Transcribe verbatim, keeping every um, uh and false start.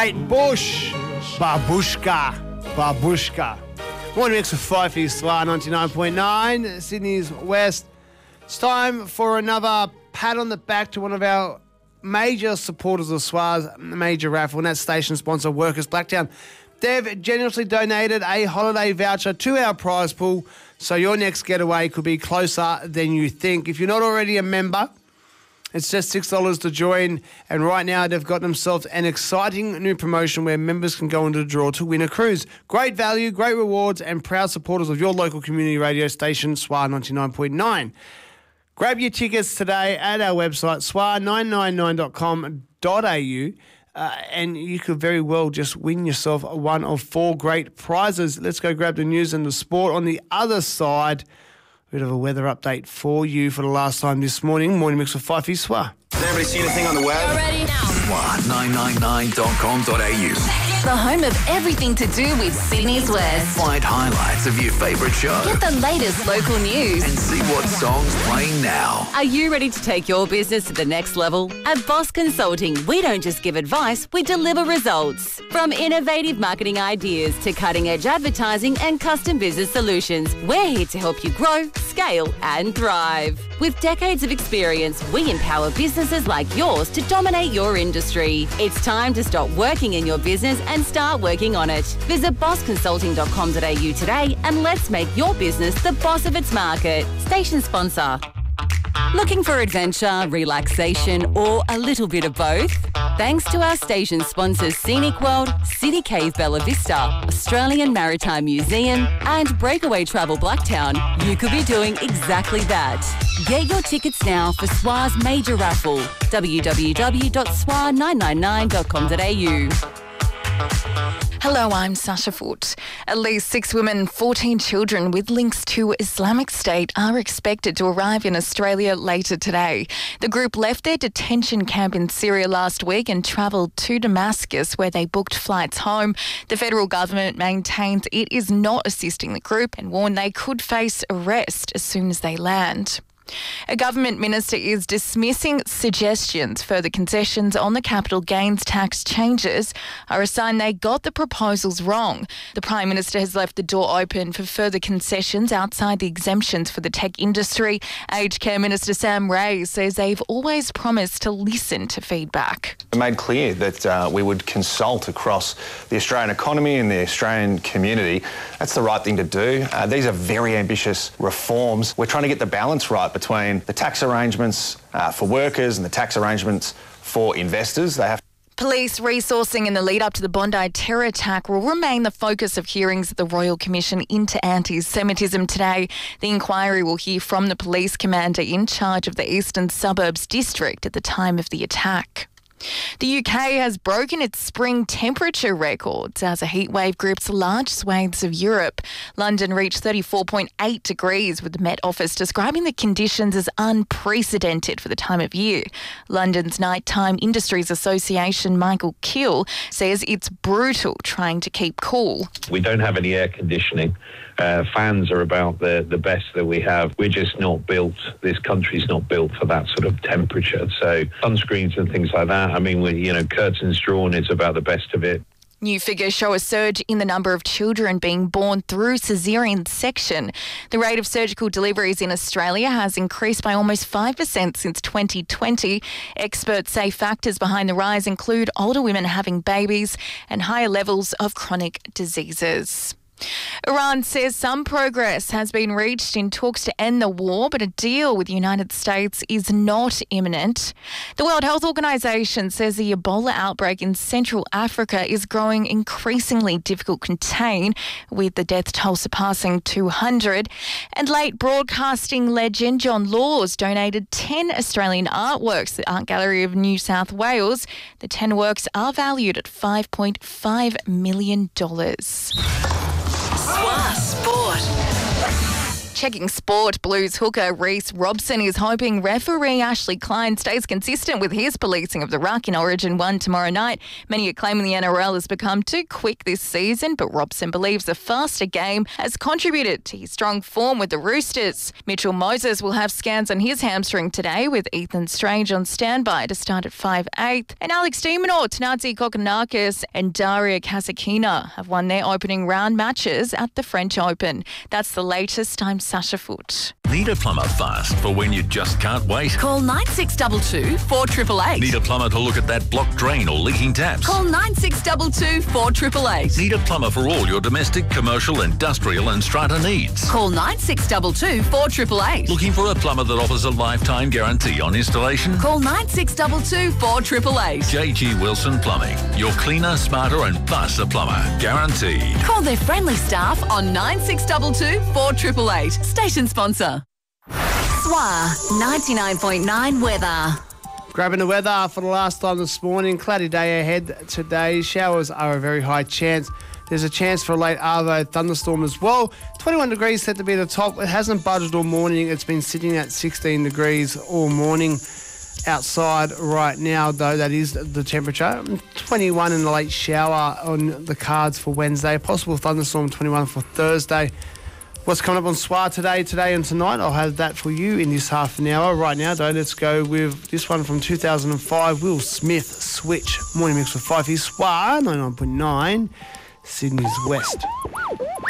Kate Bush. Babushka. Babushka. Morning mix of five for you, Swa ninety-nine point nine, Sydney's West. It's time for another pat on the back to one of our major supporters of Swa's major raffle, and that's station sponsor Workers Blacktown. They've generously donated a holiday voucher to our prize pool, so your next getaway could be closer than you think. If you're not already a member, it's just six dollars to join, and right now they've got themselves an exciting new promotion where members can go into the draw to win a cruise. Great value, great rewards, and proud supporters of your local community radio station, S W A ninety-nine point nine. Grab your tickets today at our website, S W A nine nine nine dot com dot a u, uh, and you could very well just win yourself one of four great prizes. Let's go grab the news and the sport. On the other side, a bit of a weather update for you for the last time this morning. Morning mix with Five S W A. Has everybody seen anything on the web? You're ready now. S W A nine nine nine dot com dot a u. The home of everything to do with Sydney's West. Find highlights of your favourite show. Get the latest local news. And see what songs playing now. Are you ready to take your business to the next level? At Boss Consulting, we don't just give advice, we deliver results. From innovative marketing ideas to cutting-edge advertising and custom business solutions, we're here to help you grow, scale and thrive. With decades of experience, we empower businesses like yours to dominate your industry. It's time to stop working in your business and start working on it. Visit boss consulting dot com dot a u today and let's make your business the boss of its market. Station sponsor. Looking for adventure, relaxation, or a little bit of both? Thanks to our station sponsors Scenic World, City Cave Bella Vista, Australian Maritime Museum, and Breakaway Travel Blacktown, you could be doing exactly that. Get your tickets now for S W A's major raffle. w w w dot s w a nine nine nine dot com dot a u. Hello, I'm Sasha Foot. At least six women and fourteen children with links to Islamic State are expected to arrive in Australia later today. The group left their detention camp in Syria last week and travelled to Damascus, where they booked flights home. The federal government maintains it is not assisting the group and warned they could face arrest as soon as they land. A government minister is dismissing suggestions further concessions on the capital gains tax changes are a sign they got the proposals wrong. The Prime Minister has left the door open for further concessions outside the exemptions for the tech industry. Aged Care Minister Sam Ray says they've always promised to listen to feedback. We made clear that uh, we would consult across the Australian economy and the Australian community. That's the right thing to do. Uh, these are very ambitious reforms. We're trying to get the balance right between the tax arrangements uh, for workers and the tax arrangements for investors. They have Police resourcing in the lead up to the Bondi terror attack will remain the focus of hearings at the Royal Commission into Anti-Semitism today. The inquiry will hear from the police commander in charge of the Eastern Suburbs District at the time of the attack. The U K has broken its spring temperature records as a heatwave grips large swathes of Europe. London reached thirty-four point eight degrees, with the Met Office describing the conditions as unprecedented for the time of year. London's Nighttime Industries Association, Michael Kill, says it's brutal trying to keep cool. We don't have any air conditioning. Uh, fans are about the, the best that we have. We're just not built, this country's not built for that sort of temperature. So sunscreens and things like that, I mean, we, you know, curtains drawn is about the best of it. New figures show a surge in the number of children being born through caesarean section. The rate of surgical deliveries in Australia has increased by almost five percent since twenty twenty. Experts say factors behind the rise include older women having babies and higher levels of chronic diseases. Iran says some progress has been reached in talks to end the war, but a deal with the United States is not imminent. The World Health Organization says the Ebola outbreak in Central Africa is growing increasingly difficult to contain, with the death toll surpassing two hundred. And late broadcasting legend John Laws donated ten Australian artworks to the Art Gallery of New South Wales. The ten works are valued at five point five million dollars. S W A Sport. Checking sport, Blues hooker Reece Robson is hoping referee Ashley Klein stays consistent with his policing of the ruck in Origin one tomorrow night. Many are claiming the N R L has become too quick this season, but Robson believes a faster game has contributed to his strong form with the Roosters. Mitchell Moses will have scans on his hamstring today, with Ethan Strange on standby to start at five eighth. And Alex de Minaur, Tanazi Kokonakis and Daria Kasatkina have won their opening round matches at the French Open. That's the latest. I'm Sasha Foote. Need a plumber fast for when you just can't wait? Call nine six two two, four eight eight eight. Need a plumber to look at that blocked drain or leaking taps? Call nine six two two, four eight eight eight. Need a plumber for all your domestic, commercial, industrial and strata needs? Call nine six two two, four eight eight eight. Looking for a plumber that offers a lifetime guarantee on installation? Call nine six two two, four eight eight eight. J G Wilson Plumbing. Your cleaner, smarter and faster plumber. Guaranteed. Call their friendly staff on nine six two two, four eight eight eight. Station sponsor. S W A ninety-nine point nine weather. Grabbing the weather for the last time this morning. Cloudy day ahead today. Showers are a very high chance. There's a chance for a late Arvo thunderstorm as well. twenty-one degrees set to be the top. It hasn't budged all morning. It's been sitting at sixteen degrees all morning. Outside right now, though, that is the temperature. twenty-one in the late shower on the cards for Wednesday. Possible thunderstorm, twenty-one for Thursday. What's coming up on S W A today, today and tonight? I'll have that for you in this half an hour. Right now, though, let's go with this one from two thousand five. Will Smith, Switch. Morning mix with Fifey. S W A ninety-nine point nine, Sydney's West.